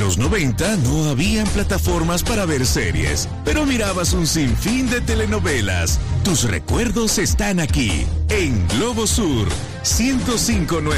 los 90 no habían plataformas para ver series, pero mirabas un sinfín de telenovelas. Tus recuerdos están aquí, en Globo Sur 105.9.